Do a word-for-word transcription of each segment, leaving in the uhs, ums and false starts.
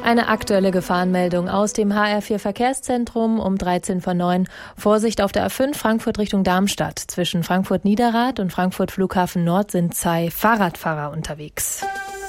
Eine aktuelle Gefahrenmeldung aus dem H R vier Verkehrszentrum um dreizehn vor neun. Vorsicht auf der A fünf Frankfurt Richtung Darmstadt. Zwischen Frankfurt-Niederrad und Frankfurt Flughafen Nord sind zwei Fahrradfahrer unterwegs.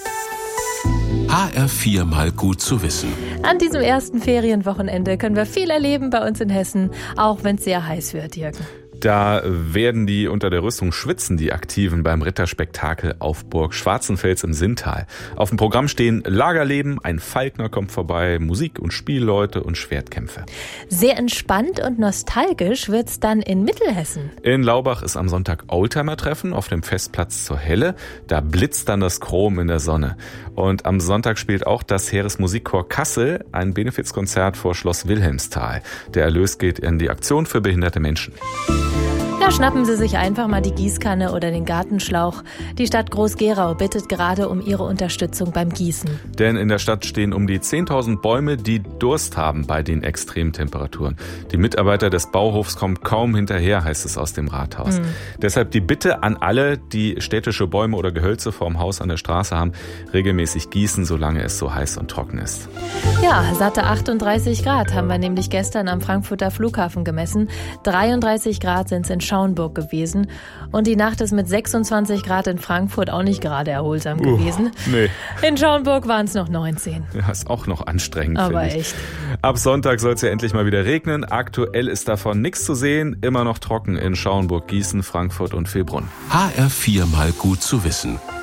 H R vier mal gut zu wissen. An diesem ersten Ferienwochenende können wir viel erleben bei uns in Hessen, auch wenn es sehr heiß wird, Jürgen. Da werden die unter der Rüstung schwitzen, die Aktiven beim Ritterspektakel auf Burg Schwarzenfels im Sinntal. Auf dem Programm stehen Lagerleben, ein Falkner kommt vorbei, Musik und Spielleute und Schwertkämpfe. Sehr entspannt und nostalgisch wird's dann in Mittelhessen. In Laubach ist am Sonntag Oldtimer-Treffen auf dem Festplatz zur Helle. Da blitzt dann das Chrom in der Sonne. Und am Sonntag spielt auch das Heeresmusikchor Kassel ein Benefizkonzert vor Schloss Wilhelmsthal. Der Erlös geht in die Aktion für behinderte Menschen. Ja, schnappen Sie sich einfach mal die Gießkanne oder den Gartenschlauch. Die Stadt Groß-Gerau bittet gerade um Ihre Unterstützung beim Gießen. Denn in der Stadt stehen um die zehntausend Bäume, die Durst haben bei den Extremtemperaturen. Die Mitarbeiter des Bauhofs kommen kaum hinterher, heißt es aus dem Rathaus. Mhm. Deshalb die Bitte an alle, die städtische Bäume oder Gehölze vorm Haus an der Straße haben, regelmäßig gießen, solange es so heiß und trocken ist. Ja, satte achtunddreißig Grad haben wir nämlich gestern am Frankfurter Flughafen gemessen. dreiunddreißig Grad sind es in Schaumburg gewesen. Und die Nacht ist mit sechsundzwanzig Grad in Frankfurt auch nicht gerade erholsam uh, gewesen. Nee. In Schaumburg waren es noch neunzehn. Ja, ist auch noch anstrengend, aber ich. echt. Ab Sonntag soll es ja endlich mal wieder regnen. Aktuell ist davon nichts zu sehen. Immer noch trocken in Schaumburg, Gießen, Frankfurt und Vilbronn. H R vier mal gut zu wissen.